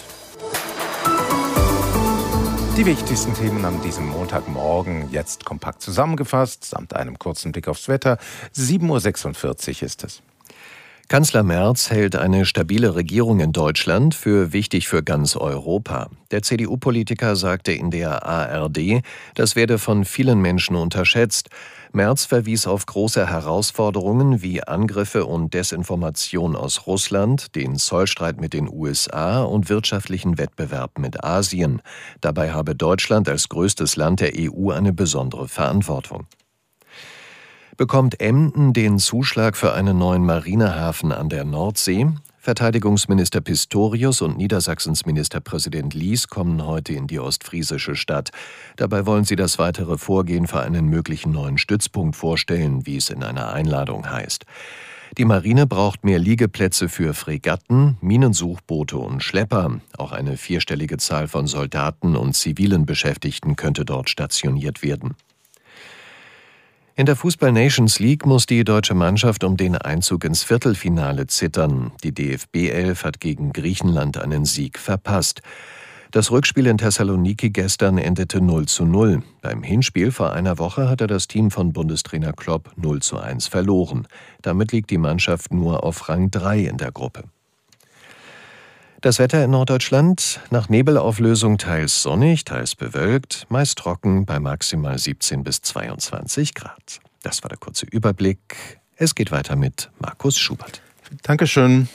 Die wichtigsten Themen an diesem Montagmorgen jetzt kompakt zusammengefasst, samt einem kurzen Blick aufs Wetter. 7.46 Uhr ist es. Kanzler Merz hält eine stabile Regierung in Deutschland für wichtig für ganz Europa. Der CDU-Politiker sagte in der ARD, das werde von vielen Menschen unterschätzt. Merz verwies auf große Herausforderungen wie Angriffe und Desinformation aus Russland, den Zollstreit mit den USA und wirtschaftlichen Wettbewerb mit Asien. Dabei habe Deutschland als größtes Land der EU eine besondere Verantwortung. Bekommt Emden den Zuschlag für einen neuen Marinehafen an der Nordsee? Verteidigungsminister Pistorius und Niedersachsens Ministerpräsident Lies kommen heute in die ostfriesische Stadt. Dabei wollen sie das weitere Vorgehen für einen möglichen neuen Stützpunkt vorstellen, wie es in einer Einladung heißt. Die Marine braucht mehr Liegeplätze für Fregatten, Minensuchboote und Schlepper. Auch eine 4-stellige Zahl von Soldaten und zivilen Beschäftigten könnte dort stationiert werden. In der Fußball-Nations League muss die deutsche Mannschaft um den Einzug ins Viertelfinale zittern. Die DFB 11 hat gegen Griechenland einen Sieg verpasst. Das Rückspiel in Thessaloniki gestern endete 0:0. Beim Hinspiel vor einer Woche hatte das Team von Bundestrainer Klopp 0:1 verloren. Damit liegt die Mannschaft nur auf Rang 3 in der Gruppe. Das Wetter in Norddeutschland: nach Nebelauflösung teils sonnig, teils bewölkt, meist trocken bei maximal 17 bis 22 Grad. Das war der kurze Überblick. Es geht weiter mit Markus Schubert. Dankeschön.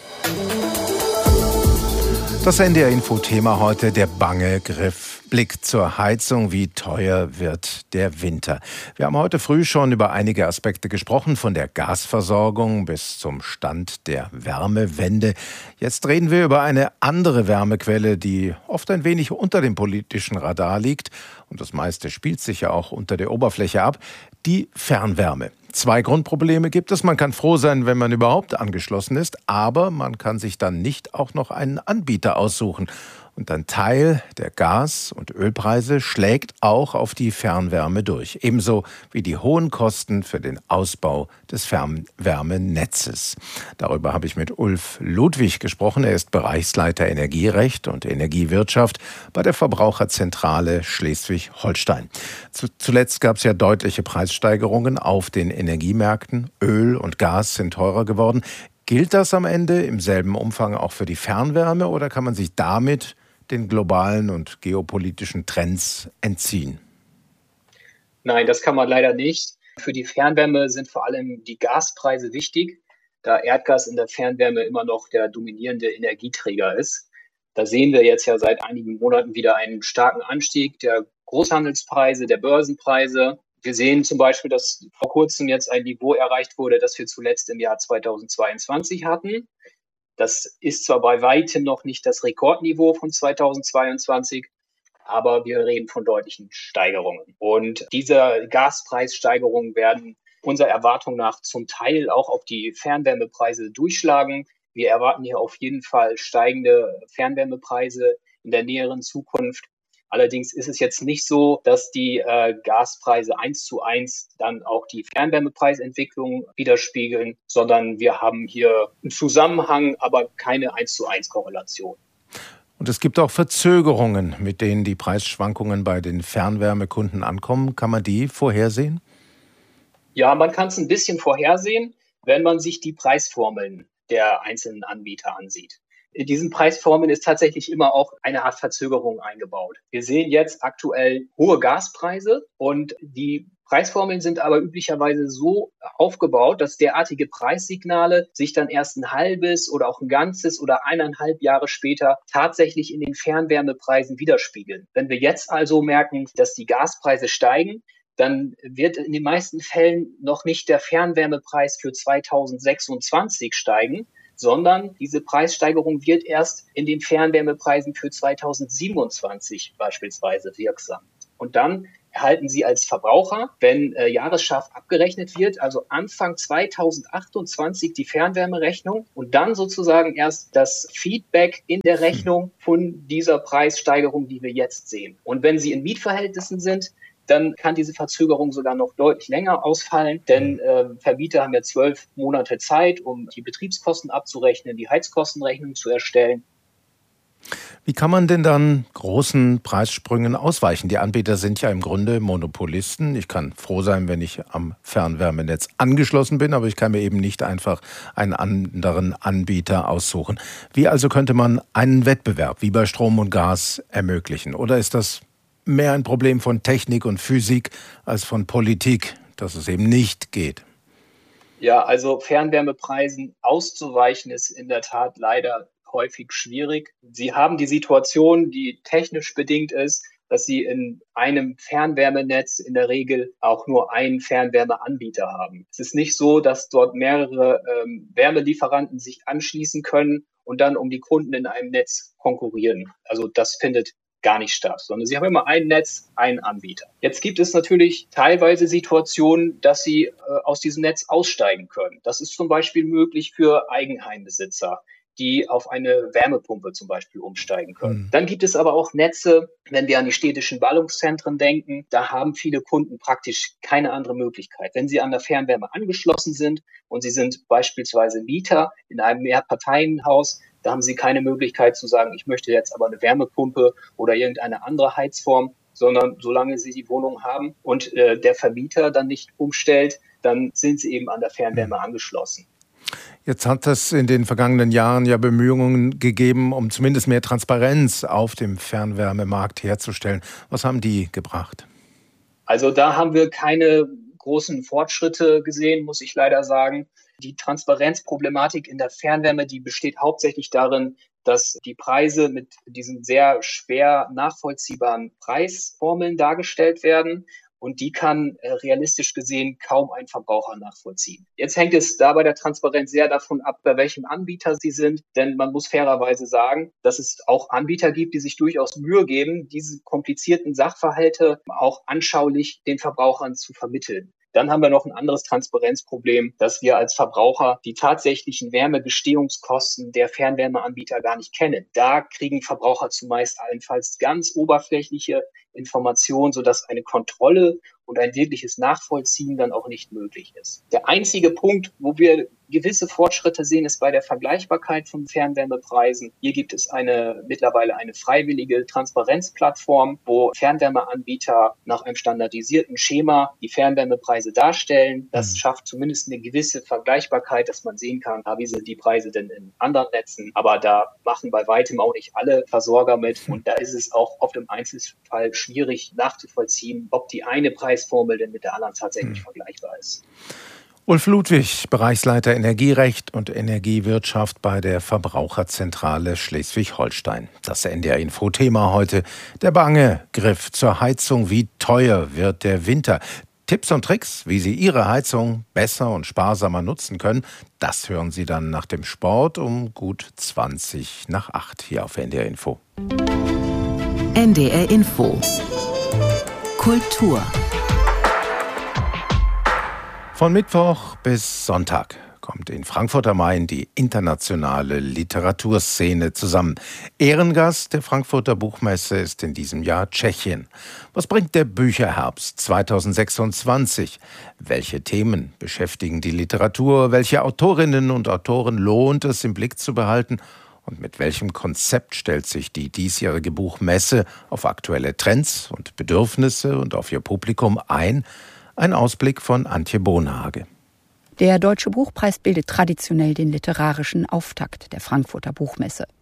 Das NDR-Info-Thema heute: der bange Griff. Blick zur Heizung. Wie teuer wird der Winter? Wir haben heute früh schon über einige Aspekte gesprochen, von der Gasversorgung bis zum Stand der Wärmewende. Jetzt reden wir über eine andere Wärmequelle, die oft ein wenig unter dem politischen Radar liegt. Und das meiste spielt sich ja auch unter der Oberfläche ab: die Fernwärme. 2 Grundprobleme gibt es. Man kann froh sein, wenn man überhaupt angeschlossen ist, aber man kann sich dann nicht auch noch einen Anbieter aussuchen. Und ein Teil der Gas- und Ölpreise schlägt auch auf die Fernwärme durch. Ebenso wie die hohen Kosten für den Ausbau des Fernwärmenetzes. Darüber habe ich mit Ulf Ludwig gesprochen. Er ist Bereichsleiter Energierecht und Energiewirtschaft bei der Verbraucherzentrale Schleswig-Holstein. Zuletzt gab es ja deutliche Preissteigerungen auf den Energiemärkten. Öl und Gas sind teurer geworden. Gilt das am Ende im selben Umfang auch für die Fernwärme oder kann man sich damit den globalen und geopolitischen Trends entziehen? Nein, das kann man leider nicht. Für die Fernwärme sind vor allem die Gaspreise wichtig, da Erdgas in der Fernwärme immer noch der dominierende Energieträger ist. Da sehen wir jetzt ja seit einigen Monaten wieder einen starken Anstieg der Großhandelspreise, der Börsenpreise. Wir sehen zum Beispiel, dass vor kurzem jetzt ein Niveau erreicht wurde, das wir zuletzt im Jahr 2022 hatten. Das ist zwar bei weitem noch nicht das Rekordniveau von 2022, aber wir reden von deutlichen Steigerungen. Und diese Gaspreissteigerungen werden unserer Erwartung nach zum Teil auch auf die Fernwärmepreise durchschlagen. Wir erwarten hier auf jeden Fall steigende Fernwärmepreise in der näheren Zukunft. Allerdings ist es jetzt nicht so, dass die Gaspreise 1:1 dann auch die Fernwärmepreisentwicklung widerspiegeln, sondern wir haben hier einen Zusammenhang, aber keine 1:1 Korrelation. Und es gibt auch Verzögerungen, mit denen die Preisschwankungen bei den Fernwärmekunden ankommen. Kann man die vorhersehen? Ja, man kann es ein bisschen vorhersehen, wenn man sich die Preisformeln der einzelnen Anbieter ansieht. In diesen Preisformeln ist tatsächlich immer auch eine Art Verzögerung eingebaut. Wir sehen jetzt aktuell hohe Gaspreise und die Preisformeln sind aber üblicherweise so aufgebaut, dass derartige Preissignale sich dann erst ein halbes oder auch ein ganzes oder 1,5 Jahre später tatsächlich in den Fernwärmepreisen widerspiegeln. Wenn wir jetzt also merken, dass die Gaspreise steigen, dann wird in den meisten Fällen noch nicht der Fernwärmepreis für 2026 steigen, sondern diese Preissteigerung wird erst in den Fernwärmepreisen für 2027 beispielsweise wirksam. Und dann erhalten Sie als Verbraucher, wenn Jahresschaft abgerechnet wird, also Anfang 2028 die Fernwärmerechnung und dann sozusagen erst das Feedback in der Rechnung von dieser Preissteigerung, die wir jetzt sehen. Und wenn Sie in Mietverhältnissen sind, dann kann diese Verzögerung sogar noch deutlich länger ausfallen, denn Vermieter haben ja 12 Monate Zeit, um die Betriebskosten abzurechnen, die Heizkostenrechnung zu erstellen. Wie kann man denn dann großen Preissprüngen ausweichen? Die Anbieter sind ja im Grunde Monopolisten. Ich kann froh sein, wenn ich am Fernwärmenetz angeschlossen bin, aber ich kann mir eben nicht einfach einen anderen Anbieter aussuchen. Wie also könnte man einen Wettbewerb wie bei Strom und Gas ermöglichen? Oder ist das mehr ein Problem von Technik und Physik als von Politik, dass es eben nicht geht? Ja, also Fernwärmepreisen auszuweichen ist in der Tat leider häufig schwierig. Sie haben die Situation, die technisch bedingt ist, dass Sie in einem Fernwärmenetz in der Regel auch nur einen Fernwärmeanbieter haben. Es ist nicht so, dass dort mehrere Wärmelieferanten sich anschließen können und dann um die Kunden in einem Netz konkurrieren. Also das findet gar nicht statt, sondern Sie haben immer ein Netz, einen Anbieter. Jetzt gibt es natürlich teilweise Situationen, dass Sie aus diesem Netz aussteigen können. Das ist zum Beispiel möglich für Eigenheimbesitzer, die auf eine Wärmepumpe zum Beispiel umsteigen können. Dann gibt es aber auch Netze, wenn wir an die städtischen Ballungszentren denken, da haben viele Kunden praktisch keine andere Möglichkeit. Wenn sie an der Fernwärme angeschlossen sind und sie sind beispielsweise Mieter in einem Mehrparteienhaus, da haben sie keine Möglichkeit zu sagen, ich möchte jetzt aber eine Wärmepumpe oder irgendeine andere Heizform, sondern solange sie die Wohnung haben und der Vermieter dann nicht umstellt, dann sind sie eben an der Fernwärme angeschlossen. Jetzt hat es in den vergangenen Jahren ja Bemühungen gegeben, um zumindest mehr Transparenz auf dem Fernwärmemarkt herzustellen. Was haben die gebracht? Also da haben wir keine großen Fortschritte gesehen, muss ich leider sagen. Die Transparenzproblematik in der Fernwärme, die besteht hauptsächlich darin, dass die Preise mit diesen sehr schwer nachvollziehbaren Preisformeln dargestellt werden. Und die kann realistisch gesehen kaum ein Verbraucher nachvollziehen. Jetzt hängt es da bei der Transparenz sehr davon ab, bei welchem Anbieter Sie sind. Denn man muss fairerweise sagen, dass es auch Anbieter gibt, die sich durchaus Mühe geben, diese komplizierten Sachverhalte auch anschaulich den Verbrauchern zu vermitteln. Dann haben wir noch ein anderes Transparenzproblem, dass wir als Verbraucher die tatsächlichen Wärmegestehungskosten der Fernwärmeanbieter gar nicht kennen. Da kriegen Verbraucher zumeist allenfalls ganz oberflächliche Informationen, sodass eine Kontrolle und ein wirkliches Nachvollziehen dann auch nicht möglich ist. Der einzige Punkt, wo wir gewisse Fortschritte sehen, ist bei der Vergleichbarkeit von Fernwärmepreisen. Hier gibt es mittlerweile eine freiwillige Transparenzplattform, wo Fernwärmeanbieter nach einem standardisierten Schema die Fernwärmepreise darstellen. Das schafft zumindest eine gewisse Vergleichbarkeit, dass man sehen kann, wie sind die Preise denn in anderen Netzen. Aber da machen bei weitem auch nicht alle Versorger mit. Und da ist es auch oft im Einzelfall schwierig nachzuvollziehen, ob die eine Preisformel denn mit der anderen tatsächlich vergleichbar ist. Ulf Ludwig, Bereichsleiter Energierecht und Energiewirtschaft bei der Verbraucherzentrale Schleswig-Holstein. Das NDR-Info-Thema heute: der bange Griff zur Heizung. Wie teuer wird der Winter? Tipps und Tricks, wie Sie Ihre Heizung besser und sparsamer nutzen können, das hören Sie dann nach dem Sport um gut 7:20 hier auf NDR Info. NDR Info. Kultur. Von Mittwoch bis Sonntag kommt in Frankfurt am Main die internationale Literaturszene zusammen. Ehrengast der Frankfurter Buchmesse ist in diesem Jahr Tschechien. Was bringt der Bücherherbst 2026? Welche Themen beschäftigen die Literatur? Welche Autorinnen und Autoren lohnt es im Blick zu behalten? Und mit welchem Konzept stellt sich die diesjährige Buchmesse auf aktuelle Trends und Bedürfnisse und auf ihr Publikum ein? Ein Ausblick von Antje Bohnhage. Der Deutsche Buchpreis bildet traditionell den literarischen Auftakt der Frankfurter Buchmesse.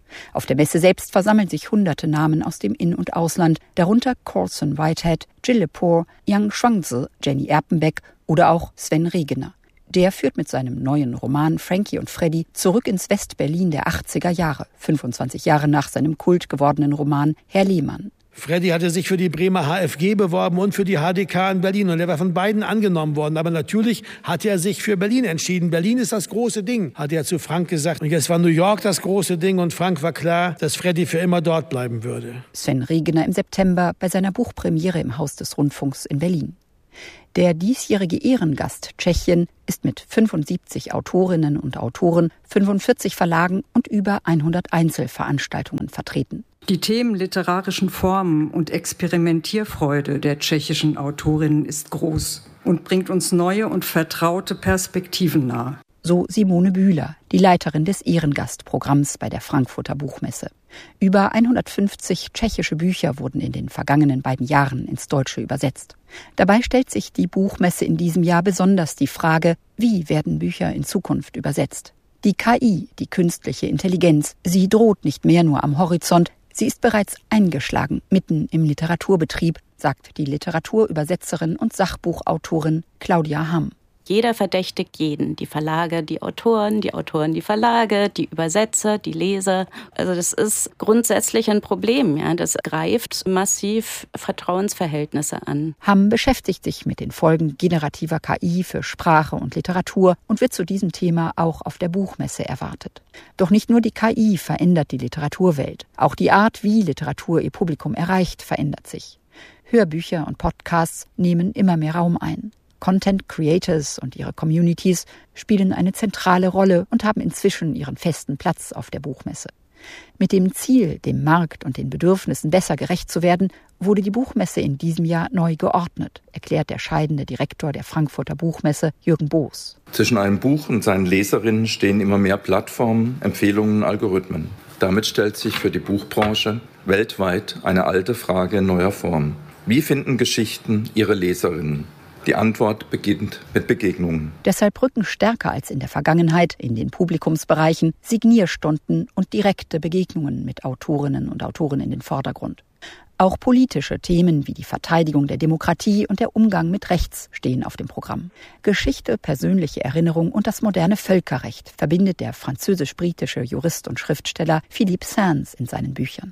Auf der Messe selbst versammeln sich hunderte Namen aus dem In- und Ausland, darunter Colson Whitehead, Jill Lepore, Yang Shuangzi, Jenny Erpenbeck oder auch Sven Regener. Der führt mit seinem neuen Roman Frankie und Freddy zurück ins West-Berlin der 80er Jahre, 25 Jahre nach seinem Kult gewordenen Roman Herr Lehmann. Freddy hatte sich für die Bremer HFG beworben und für die HDK in Berlin. Und er war von beiden angenommen worden. Aber natürlich hat er sich für Berlin entschieden. Berlin ist das große Ding, hat er zu Frank gesagt. Und jetzt war New York das große Ding. Und Frank war klar, dass Freddy für immer dort bleiben würde. Sven Regener im September bei seiner Buchpremiere im Haus des Rundfunks in Berlin. Der diesjährige Ehrengast Tschechien ist mit 75 Autorinnen und Autoren, 45 Verlagen und über 100 Einzelveranstaltungen vertreten. Die Themen literarischen Formen und Experimentierfreude der tschechischen Autorinnen ist groß und bringt uns neue und vertraute Perspektiven nahe. So Simone Bühler, die Leiterin des Ehrengastprogramms bei der Frankfurter Buchmesse. Über 150 tschechische Bücher wurden in den vergangenen beiden Jahren ins Deutsche übersetzt. Dabei stellt sich die Buchmesse in diesem Jahr besonders die Frage, wie werden Bücher in Zukunft übersetzt? Die KI, die künstliche Intelligenz, sie droht nicht mehr nur am Horizont, sie ist bereits eingeschlagen, mitten im Literaturbetrieb, sagt die Literaturübersetzerin und Sachbuchautorin Claudia Hamm. Jeder verdächtigt jeden. Die Verlage, die Autoren die Verlage, die Übersetzer, die Leser. Also das ist grundsätzlich ein Problem. Ja. Das greift massiv Vertrauensverhältnisse an. Hamm beschäftigt sich mit den Folgen generativer KI für Sprache und Literatur und wird zu diesem Thema auch auf der Buchmesse erwartet. Doch nicht nur die KI verändert die Literaturwelt. Auch die Art, wie Literatur ihr Publikum erreicht, verändert sich. Hörbücher und Podcasts nehmen immer mehr Raum ein. Content Creators und ihre Communities spielen eine zentrale Rolle und haben inzwischen ihren festen Platz auf der Buchmesse. Mit dem Ziel, dem Markt und den Bedürfnissen besser gerecht zu werden, wurde die Buchmesse in diesem Jahr neu geordnet, erklärt der scheidende Direktor der Frankfurter Buchmesse, Jürgen Boos. Zwischen einem Buch und seinen Leserinnen stehen immer mehr Plattformen, Empfehlungen, Algorithmen. Damit stellt sich für die Buchbranche weltweit eine alte Frage in neuer Form. Wie finden Geschichten ihre Leserinnen? Die Antwort beginnt mit Begegnungen. Deshalb rücken stärker als in der Vergangenheit in den Publikumsbereichen Signierstunden und direkte Begegnungen mit Autorinnen und Autoren in den Vordergrund. Auch politische Themen wie die Verteidigung der Demokratie und der Umgang mit Rechts stehen auf dem Programm. Geschichte, persönliche Erinnerung und das moderne Völkerrecht verbindet der französisch-britische Jurist und Schriftsteller Philippe Sands in seinen Büchern.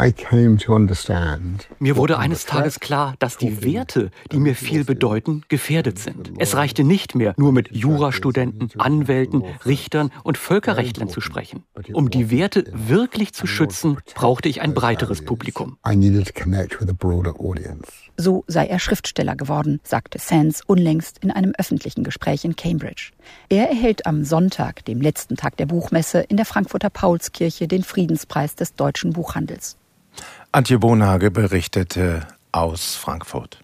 Mir wurde eines Tages klar, dass die Werte, die mir viel bedeuten, gefährdet sind. Es reichte nicht mehr, nur mit Jurastudenten, Anwälten, Richtern und Völkerrechtlern zu sprechen. Um die Werte wirklich zu schützen, brauchte ich ein breiteres Publikum. So sei er Schriftsteller geworden, sagte Sands unlängst in einem öffentlichen Gespräch in Cambridge. Er erhält am Sonntag, dem letzten Tag der Buchmesse, in der Frankfurter Paulskirche den Friedenspreis des deutschen Buchhandels. Antje Bonhage berichtete aus Frankfurt.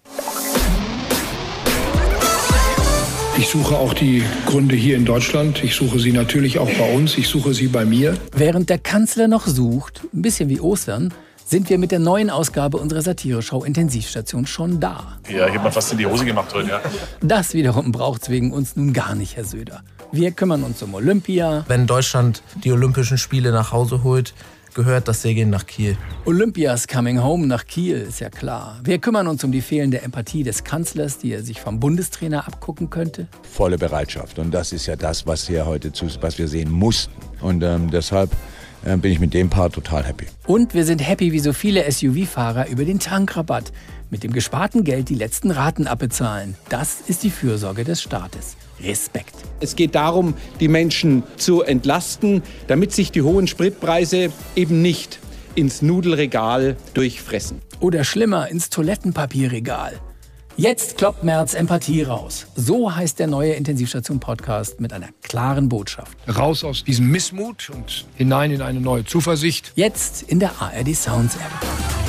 Ich suche auch die Gründe hier in Deutschland. Ich suche sie natürlich auch bei uns. Ich suche sie bei mir. Während der Kanzler noch sucht, ein bisschen wie Ostern, sind wir mit der neuen Ausgabe unserer Satireshow Intensivstation schon da. Ja, ich habe mal fast in die Hose gemacht heute, ja. Das wiederum braucht's wegen uns nun gar nicht, Herr Söder. Wir kümmern uns um Olympia. Wenn Deutschland die Olympischen Spiele nach Hause holt, gehört das Segeln nach Kiel. Olympia's coming home nach Kiel, ist ja klar. Wir kümmern uns um die fehlende Empathie des Kanzlers, die er sich vom Bundestrainer abgucken könnte. Volle Bereitschaft. Und das ist ja das, was wir sehen mussten. Und deshalb bin ich mit dem Part total happy. Und wir sind happy wie so viele SUV-Fahrer über den Tankrabatt. Mit dem gesparten Geld die letzten Raten abbezahlen. Das ist die Fürsorge des Staates. Respekt. Es geht darum, die Menschen zu entlasten, damit sich die hohen Spritpreise eben nicht ins Nudelregal durchfressen. Oder schlimmer, ins Toilettenpapierregal. Jetzt kloppt Merz Empathie raus. So heißt der neue Intensivstation-Podcast mit einer klaren Botschaft. Raus aus diesem Missmut und hinein in eine neue Zuversicht. Jetzt in der ARD Sounds App.